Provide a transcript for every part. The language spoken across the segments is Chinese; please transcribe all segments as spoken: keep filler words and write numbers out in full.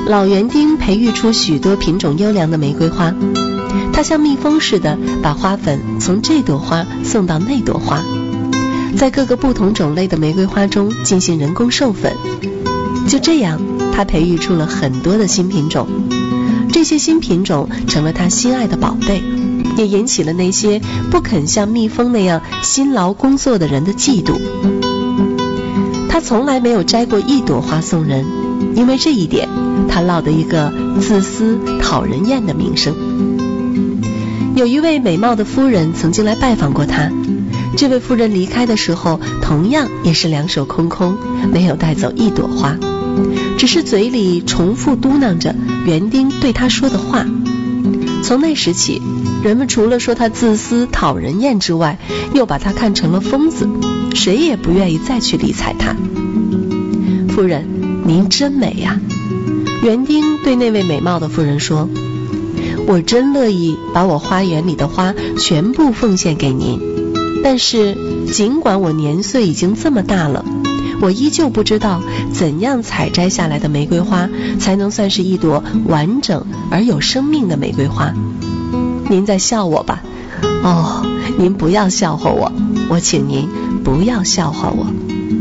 老园丁培育出许多品种优良的玫瑰花，他像蜜蜂似的把花粉从这朵花送到那朵花，在各个不同种类的玫瑰花中进行人工授粉。就这样，他培育出了很多的新品种，这些新品种成了他心爱的宝贝，也引起了那些不肯像蜜蜂那样辛劳工作的人的嫉妒。他从来没有摘过一朵花送人，因为这一点他落得一个自私讨人厌的名声。有一位美貌的夫人曾经来拜访过他，这位夫人离开的时候同样也是两手空空，没有带走一朵花，只是嘴里重复嘟囔着园丁对他说的话。从那时起，人们除了说他自私讨人厌之外，又把他看成了疯子，谁也不愿意再去理睬他。夫人，您真美呀！园丁对那位美貌的夫人说，我真乐意把我花园里的花全部奉献给您，但是尽管我年岁已经这么大了，我依旧不知道怎样采摘下来的玫瑰花才能算是一朵完整而有生命的玫瑰花。您在笑我吧？哦，您不要笑话我，我请您不要笑话我。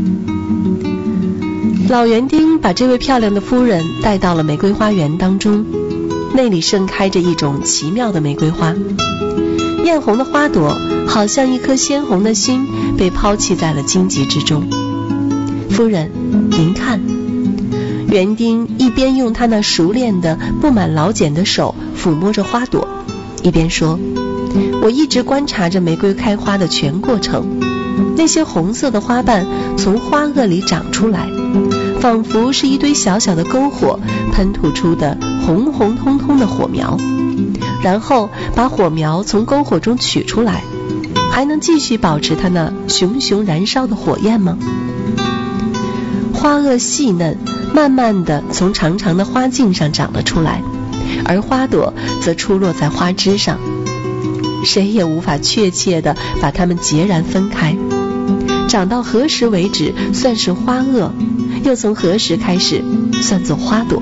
老园丁把这位漂亮的夫人带到了玫瑰花园当中，那里盛开着一种奇妙的玫瑰花，艳红的花朵好像一颗鲜红的心被抛弃在了荆棘之中。夫人，您看。园丁一边用他那熟练的布满老茧的手抚摸着花朵，一边说，我一直观察着玫瑰开花的全过程，那些红色的花瓣从花萼里长出来，仿佛是一堆小小的篝火喷吐出的红红彤彤的火苗，然后把火苗从篝火中取出来，还能继续保持它那熊熊燃烧的火焰吗？花萼细嫩，慢慢地从长长的花茎上长了出来，而花朵则出落在花枝上，谁也无法确切地把它们截然分开。长到何时为止算是花萼，又从何时开始算作花朵？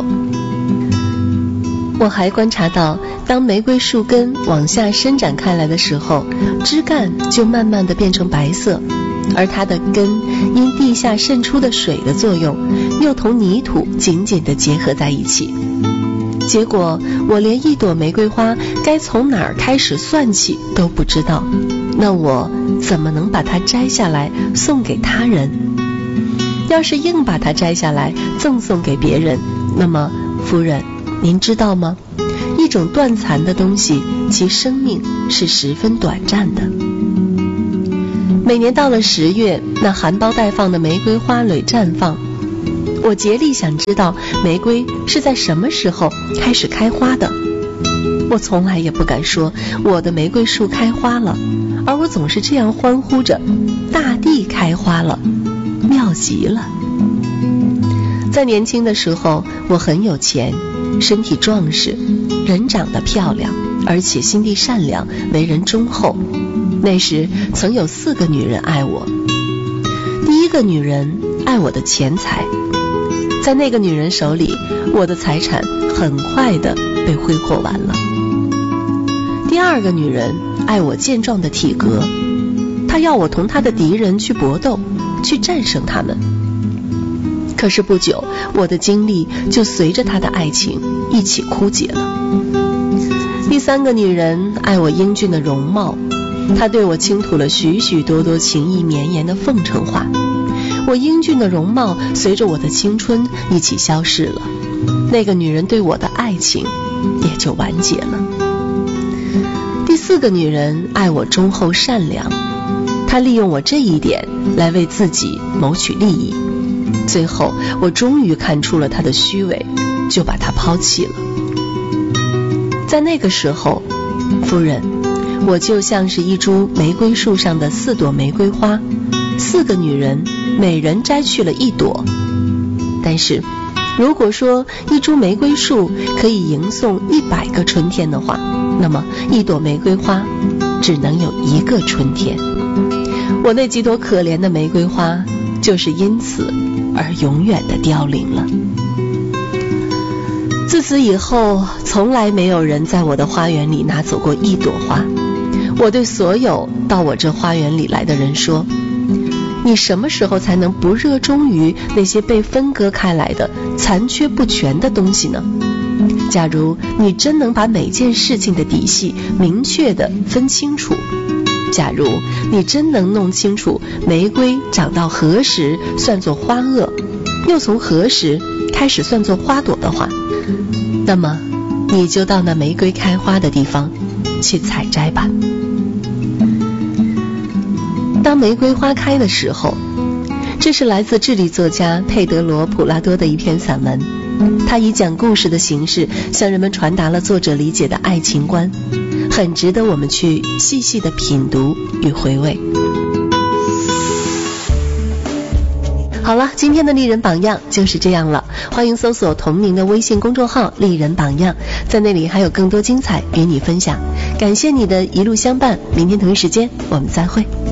我还观察到，当玫瑰树根往下伸展开来的时候，枝干就慢慢地变成白色，而它的根因地下渗出的水的作用，又同泥土紧紧地结合在一起。结果我连一朵玫瑰花该从哪儿开始算起都不知道，那我怎么能把它摘下来送给他人？要是硬把它摘下来赠送给别人，那么夫人，您知道吗？一种断残的东西，其生命是十分短暂的。每年到了十月，那含苞待放的玫瑰花蕊绽放，我竭力想知道玫瑰是在什么时候开始开花的。我从来也不敢说我的玫瑰树开花了，而我总是这样欢呼着，大地开花了，妙极了。在年轻的时候，我很有钱，身体壮实，人长得漂亮，而且心地善良，为人忠厚。那时曾有四个女人爱我。第一个女人爱我的钱财，在那个女人手里，我的财产很快的被挥霍完了。第二个女人爱我健壮的体格，她要我同她的敌人去搏斗，去战胜他们。可是不久，我的精力就随着她的爱情一起枯竭了。第三个女人爱我英俊的容貌，她对我倾吐了许许多多情意绵延的奉承话，我英俊的容貌随着我的青春一起消逝了，那个女人对我的爱情也就完结了。第四个女人爱我忠厚善良，她利用我这一点来为自己谋取利益，最后我终于看出了她的虚伪，就把她抛弃了。在那个时候，夫人，我就像是一株玫瑰树上的四朵玫瑰花，四个女人每人摘去了一朵。但是如果说一株玫瑰树可以迎送一百个春天的话，那么一朵玫瑰花只能有一个春天。我那几朵可怜的玫瑰花就是因此而永远的凋零了。 此以后，从来没有人在我的花园里拿走过一朵花。我对所有到我这花园里来的人说，你什么时候才能不热衷于那些被分割开来的残缺不全的东西呢？假如你真能把每件事情的底细明确地分清楚，假如你真能弄清楚玫瑰长到何时算作花萼，又从何时开始算作花朵的话，那么你就到那玫瑰开花的地方去采摘吧。当玫瑰花开的时候，这是来自智利作家佩德罗·普拉多的一篇散文，他以讲故事的形式向人们传达了作者理解的爱情观，很值得我们去细细的品读与回味。好了，今天的丽人榜样就是这样了，欢迎搜索同名的微信公众号丽人榜样，在那里还有更多精彩与你分享。感谢你的一路相伴，明天同一时间我们再会。